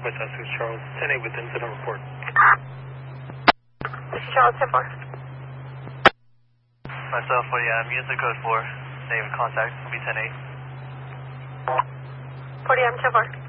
Northwest Essex, Charles. 10-8 with incident report. This is Charles 10-4. Myself, 40, user code 4. Name and contact will be 10-8. 40, 10-4.